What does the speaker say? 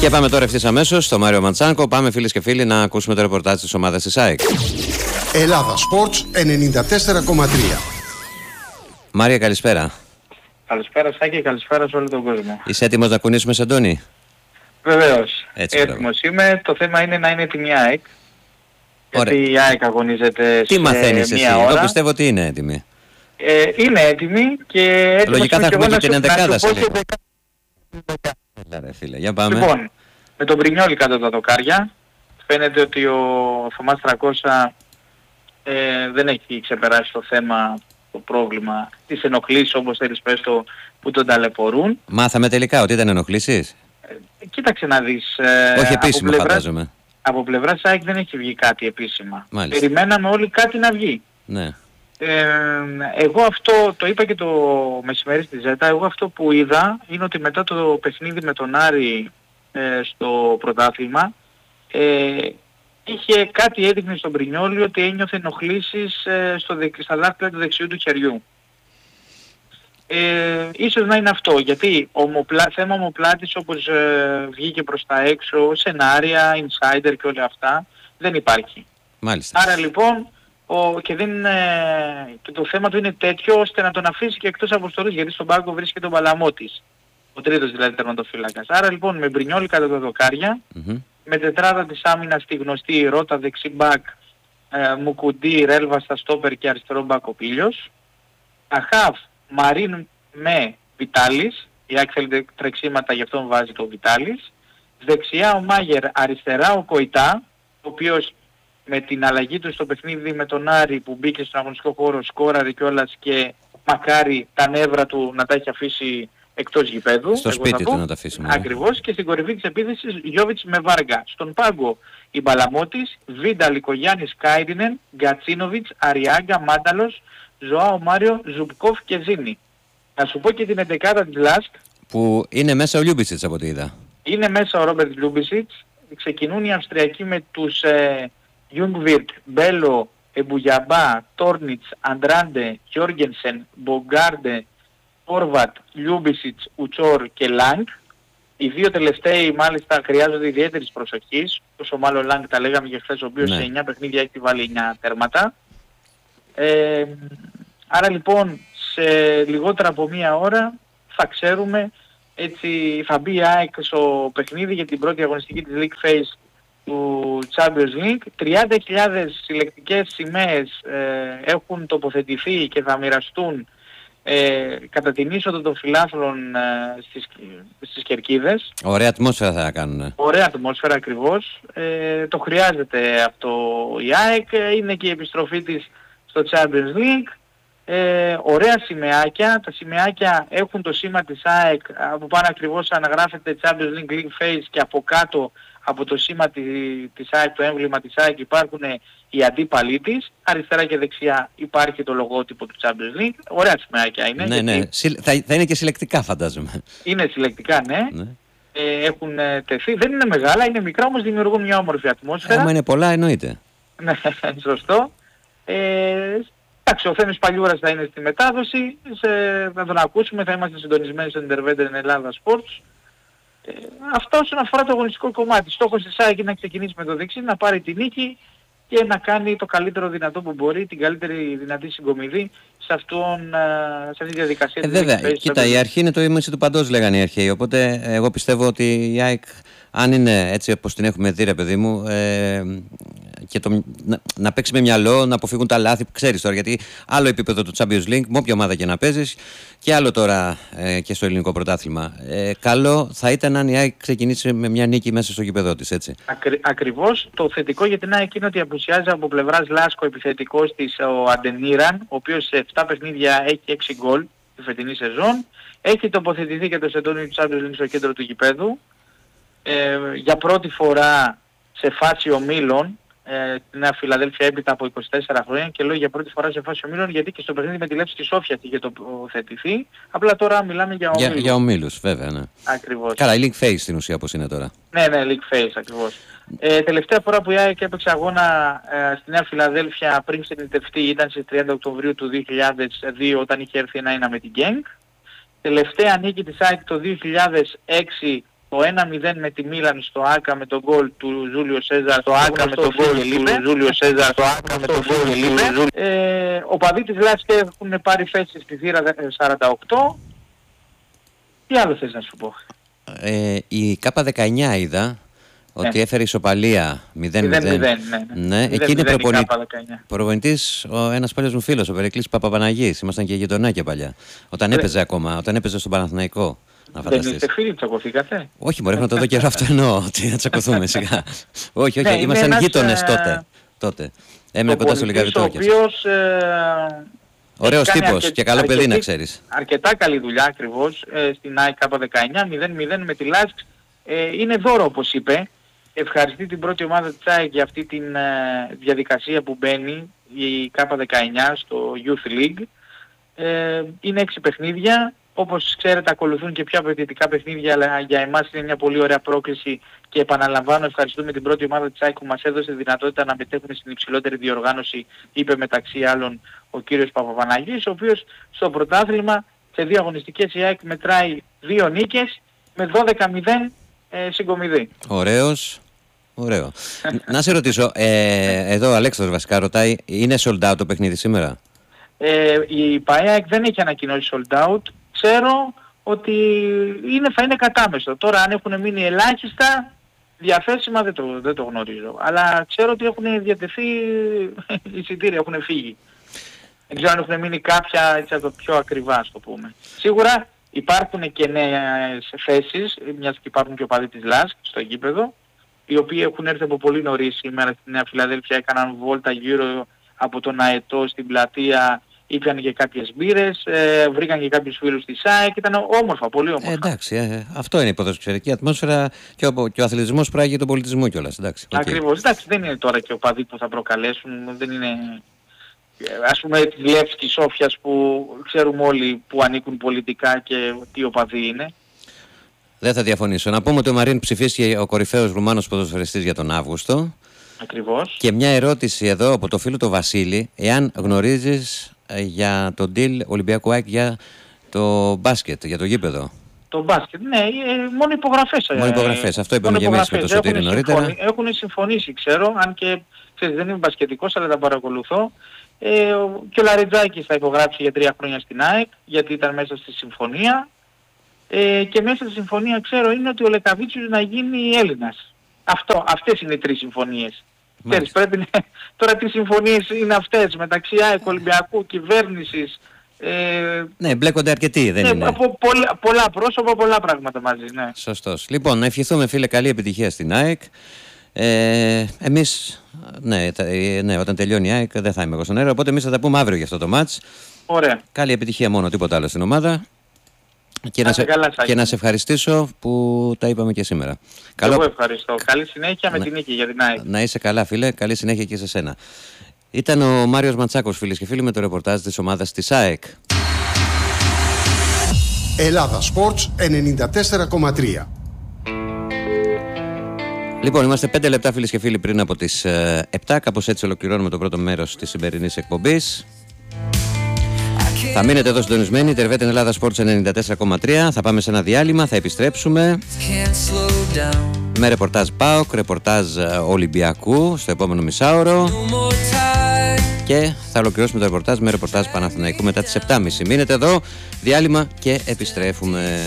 Και πάμε τώρα ευθύς αμέσως στο Μάριο Ματσάνκο. Πάμε φίλες και φίλοι να ακούσουμε το ρεπορτάζ της ομάδας της ΑΕΚ. Ελλάδα Sports 94,3. Μάρια, καλησπέρα. Καλησπέρα Σάκη, καλησπέρα σε όλο τον κόσμο. Είσαι έτοιμος να κουνήσουμε σεντόνι? Βεβαίως, έτοιμος είμαι. Το θέμα είναι να είναι έτοιμη η ΑΕΚ. Ωραία. Γιατί η ΑΕΚ αγωνίζεται Τι σε μαθαίνεις εσύ? μία ώρα. Εγώ πιστεύω ότι είναι έτοιμη. Είναι έτοιμη και έτοιμος Λογικά θα είμαι έχουμε εγώ και την να σου ενδεκάδα πω σε και λίγο. Έλα ρε φίλε, για πάμε. Λοιπόν, με τον Μπρινιόλι κάτω τα δοκάρια. Φαίνεται ότι ο Θωμάς 300 δεν έχει ξεπεράσει το θέμα, το πρόβλημα της ενοχλήσης, όπως θέλεις πες το, που τον ταλαιπωρούν. Μάθαμε τελικά ότι ήταν ενοχλήσεις. Κοίταξε να δεις. Όχι επίσημα φαντάζομαι. Από πλευράς ΑΕΚ δεν έχει βγει κάτι επίσημα. Μάλιστα. Περιμέναμε όλοι κάτι να βγει. Ναι. Εγώ αυτό το είπα και το μεσημέρι στη Ζέτα. Εγώ αυτό που είδα είναι ότι μετά το παιχνίδι με τον Άρη στο πρωτάθλημα είχε κάτι, έδειχνε στον Μπρινιόλι ότι ένιωθε ενοχλήσεις στα δάχτυλα του δεξιού του χεριού. Ίσως να είναι αυτό, γιατί θέμα ομοπλάτης όπως βγήκε προς τα έξω, σενάρια, insider και όλα αυτά, δεν υπάρχει. Μάλιστα. Άρα λοιπόν και το θέμα του είναι τέτοιο ώστε να τον αφήσει και εκτός αποστολής, γιατί στον πάγκο βρίσκεται τον Παλαμώτης, ο τρίτος δηλαδή τερματοφύλακας. Άρα λοιπόν με Μπρινιόλι κατά τα δοκάρια, με τετράδα της άμυνας τη γνωστή Ρώτα δεξί μπακ, Μουκουντή, Ρέλβα στα στόπερ και αριστερό μπακ ο Πίλιος. Αχάβ, Μαρίν με Βιτάλης, η ΑΕΚ θέλει τρεξίματα, γι' αυτό βάζει το Βιτάλης. Δεξιά ο Μάγερ, αριστερά ο Κοϊτά, ο οποίος με την αλλαγή του στο παιχνίδι με τον Άρη που μπήκε στον αγωνιστικό χώρο σκόραρε κιόλας και μακάρι τα νεύρα του να τα έχει αφήσει εκτός γηπέδου. Στο σπίτι του να τα αφήσουμε. Ακριβώς, και στην κορυφή της επίθεσης Γιώβιτς με Βάργα. Στον πάγκο η Μπαλαμώτης, Βίντα, Λικογιάννης, Κάιρινεν, Γκατσίνοβιτς, Αριάγκα, Μάνταλος, Ζωάο Μάριο, Ζουμπκόφ και Ζήνη. Να σου πω και την 11η της Λάσκ. Που είναι μέσα ο Λιούμπισιτς από ό,τι είδα. Είναι μέσα ο Ρόμπερτ Λιούμπισιτς. Ξεκινούν οι Αυστριακοί με τους Γιούγκβιρτ, Μπέλο, Εμπουγιαμπά, Τόρνιτς, Αντράντε, Γιόργενσεν, Μπογκάρντε, Όρβατ, Λιούμπισιτς, Ουτσόρ και Λάγκ. Οι δύο τελευταίοι μάλιστα χρειάζονται ιδιαίτερης προσοχής. Όσο μάλλον Λάγκ τα λέγαμε και χθες, ο οποίος σε 9 παιχνίδια έχει βάλει 9 τέρματα. Άρα λοιπόν σε λιγότερα από μία ώρα θα ξέρουμε, έτσι θα μπει η ΑΕΚ στο παιχνίδι για την πρώτη αγωνιστική της League Phase του Champions League. 30.000 συλλεκτικές σημαίες έχουν τοποθετηθεί και θα μοιραστούν κατά την είσοδο των φιλάθλων στις Κερκίδες. Ωραία ατμόσφαιρα θα κάνουν. Ωραία ατμόσφαιρα ακριβώς. Το χρειάζεται αυτό η ΑΕΚ. Είναι και η επιστροφή της στο Champions League. Ωραία σημαίακια. Τα σημαίακια έχουν το σήμα της ΑΕΚ. Από πάνω ακριβώς αναγράφεται Champions League League Phase και από κάτω από το σήμα της ΑΕΚ, το έμβλημα της ΑΕΚ, υπάρχουν οι αντίπαλοι της. Αριστερά και δεξιά υπάρχει το λογότυπο του Champions League. Ωραία σημαίακια είναι. Ναι, ναι. Θα είναι και συλλεκτικά φαντάζομαι. Είναι συλλεκτικά, ναι. Έχουν τεθεί. Δεν είναι μεγάλα, είναι μικρά, όμως δημιουργούν μια όμορφη ατμόσφαιρα. Άμα είναι πολλά εννοείται. Ναι, σωστό. Εντάξει, ο Θέμης Παλιούρας θα είναι στη μετάδοση. Θα τον ακούσουμε, θα είμαστε συντονισμένοι στο Intervender Ελλάδα Sports. Αυτό όσον αφορά το αγωνιστικό κομμάτι. Στόχος της ΑΕΚ είναι να ξεκινήσει με το δεξί, να πάρει τη νίκη και να κάνει το καλύτερο δυνατό που μπορεί, την καλύτερη δυνατή συγκομιδή σε αυτή τη διαδικασία. Βέβαια, κοίτα, η αρχή είναι το ίμιση του παντός, λέγανε οι αρχαίοι. Οπότε εγώ πιστεύω ότι η ΑΕΚ, αν είναι έτσι όπως την έχουμε δει, ρε παιδί μου, και να παίξει με μυαλό, να αποφύγουν τα λάθη που ξέρεις τώρα. Γιατί άλλο επίπεδο του Champions League, με όποια ομάδα και να παίζεις, και άλλο τώρα και στο ελληνικό πρωτάθλημα. Καλό θα ήταν αν η ΑΕΚ ξεκινήσει με μια νίκη μέσα στο γήπεδό της, έτσι. Ακριβώς. Το θετικό για την ΑΕΚ είναι ότι απουσιάζει από πλευράς Λάσκο επιθετικός της ο Αντενίραν, ο οποίος σε 7 παιχνίδια έχει 6 γκολ τη φετινή σεζόν. Έχει τοποθετηθεί και το σεντόνι του Champions League στο κέντρο του γηπέδου. Για πρώτη φορά σε φάση ομίλων, τη Νέα Φιλαδέλφια έπειτα από 24 χρόνια, και λέω για πρώτη φορά σε φάση ομίλων γιατί και στο παιχνίδι με τη Λέψη Σόφια είχε τοποθετηθεί. Απλά τώρα μιλάμε για ομίλους. Για ομίλους, βέβαια, ναι. Ακριβώς. Καλά, η League Phase στην ουσία όπως είναι τώρα. Ναι, League Phase ακριβώς. Τελευταία φορά που η ΑΕΚ έπαιξε αγώνα στη Νέα Φιλαδέλφια πριν συνειδητευτεί ήταν στις 30 Οκτωβρίου του 2002, όταν είχε έρθει 1-1 με την Genk. Τελευταία νίκη της ΑΕΚ το 2006 το 1-0 με τη Μίλαν στο Άκα με τον γκολ του Ζούλιο Σέζαρ, το Άκα με τον γκολ του Ζούλιο Σέζαρ, το Άκα με τον γκολ του ο παδί της Λάσκη έχουν πάρει θέση στη θύρα 48. Τι άλλο θες να σου πω? Η K19 είδα ότι έφερε ισοπαλία 0-0. Ναι, εκεί είναι προπονητής ένας παλιός μου φίλος, ο Περικλής Παπαπαναγής. Ήμασταν και γειτονάκια παλιά. Όταν έπαιζε ακόμα, όταν έπαιζε στον Παναθηναϊκό. Δεν είστε φίλοι, τσακωθήκατε? Όχι, μπορεί να το δω καιρό, αυτό εννοώ, ότι να τσακωθούμε σιγά. Όχι, ήμασταν γείτονες τότε. Έμεινε κοντά στο Λικαβιτόκιας. Ωραίος τύπος και καλό παιδί, να ξέρεις. Αρκετά καλή δουλειά ακριβώς στην ΑΕΚ K19, 0-0 με τη Λάσκ. Είναι δώρο, όπως είπε. Ευχαριστεί την πρώτη ομάδα της ΑΕΚ για αυτή τη διαδικασία που μπαίνει η K19 στο Youth League. Είναι 6 παιχνίδια. Όπως ξέρετε ακολουθούν και πιο απαιτητικά παιχνίδια, αλλά για εμάς είναι μια πολύ ωραία πρόκληση και επαναλαμβάνω ευχαριστούμε την πρώτη ομάδα της ΑΕΚ που μας έδωσε τη δυνατότητα να μετέχουμε στην υψηλότερη διοργάνωση, είπε μεταξύ άλλων ο κύριος Παπαπαναγής, ο οποίος στο πρωτάθλημα σε 2 αγωνιστικές η ΑΕΚ μετράει 2 νίκες με 12-0 συγκομιδή. Ωραίο. Να σε ρωτήσω, εδώ ο Αλέξανδρος βασικά ρωτάει, είναι sold out το παιχνίδι σήμερα? Η ΠΑΕΑΚ δεν έχει ανακοινώσει sold out. Ξέρω ότι θα είναι κατάμεστο. Τώρα αν έχουν μείνει ελάχιστα διαθέσιμα δεν το γνωρίζω. Αλλά ξέρω ότι έχουν διατεθεί εισιτήρια, έχουν φύγει. Δεν ξέρω αν έχουν μείνει κάποια έτσι από το πιο ακριβά, ας το πούμε. Σίγουρα υπάρχουν και νέες θέσεις, μιας και υπάρχουν και οπαδοί της ΛΑΣΚ στο γήπεδο, οι οποίοι έχουν έρθει από πολύ νωρίς σήμερα στη Νέα Φιλαδέλφια, έκαναν βόλτα γύρω από τον Αετό στην πλατεία, ήπιαν και κάποιες μπύρες, βρήκαν και κάποιους φίλους της ΑΕΚ, ήταν όμορφα, πολύ όμορφα. Εντάξει, αυτό είναι η ποδοσφαιρική ατμόσφαιρα και ο αθλητισμός πράγει τον πολιτισμό κιόλας. Ακριβώς, εντάξει, δεν είναι τώρα και οπαδοί που θα προκαλέσουν, δεν είναι... Ας πούμε της Λεύσκης Σόφιας που ξέρουμε όλοι που ανήκουν πολιτικά και τι οπαδοί είναι. Δεν θα διαφωνήσω. Να πούμε ότι ο Μαρίν ψηφίστηκε ο κορυφαίος Ρουμάνος ποδοσφαιριστής για τον Αύγουστο. Ακριβώς. Και μια ερώτηση εδώ από το φίλο του Βασίλη, εάν γνωρίζεις για το deal Ολυμπιακού ΑΕΚ για το μπάσκετ, για το γήπεδο. Το μπάσκετ, ναι, μόνο υπογραφές. Μόνο υπογραφές, αυτό είπαμε και εμείς με το Σωτήρη νωρίτερα. Έχουν συμφωνήσει, ξέρω, αν και ξέρεις, δεν είμαι μπασκετικός αλλά τα παρακολουθώ. Και ο Λαριτζάκης θα υπογράψει για 3 χρόνια στην ΑΕΚ, γιατί ήταν μέσα στη συμφωνία. Και μέσα στη συμφωνία ξέρω είναι ότι ο Λεκαβίτσιος να γίνει Έλληνας. Αυτές είναι οι 3 συμφωνίες. Ξέρεις, πρέπει τώρα τι συμφωνίες είναι αυτές μεταξύ ΑΕΚ, Ολυμπιακού, κυβέρνησης. Ναι, μπλέκονται αρκετοί, δεν είναι. Από πολλά πρόσωπα, πολλά πράγματα μαζί, ναι. Σωστός. Λοιπόν, να ευχηθούμε φίλε καλή επιτυχία στην ΑΕΚ. Εμείς, ναι, όταν τελειώνει η ΑΕΚ δεν θα είμαι εγώ στον αέρα, οπότε εμείς θα τα πούμε αύριο για αυτό το μάτς. Ωραία. Καλή επιτυχία μόνο, τίποτα άλλο στην ομάδα. Και να σε ευχαριστήσω που τα είπαμε και σήμερα. Εγώ ευχαριστώ. Καλή συνέχεια με την νίκη για την ΑΕΚ. Να είσαι καλά φίλε, καλή συνέχεια και σε σένα. Ήταν ο Μάριος Ματσάκος φίλες και φίλοι με το ρεπορτάζ της ομάδας της ΑΕΚ. Ελλάδα Sports 94,3. Λοιπόν, είμαστε 5 λεπτά φίλες και φίλοι πριν από τις 7. Κάπως έτσι ολοκληρώνουμε το πρώτο μέρος της σημερινής εκπομπής. Θα μείνετε εδώ συντονισμένοι, τερβέτε Ελλάδα Sports 94,3. Θα πάμε σε ένα διάλειμμα, θα επιστρέψουμε με ρεπορτάζ ΠΑΟΚ, ρεπορτάζ Ολυμπιακού στο επόμενο μισάωρο και θα ολοκληρώσουμε το ρεπορτάζ με ρεπορτάζ Παναθηναϊκού μετά τις 7.30. Μείνετε εδώ, διάλειμμα και επιστρέφουμε.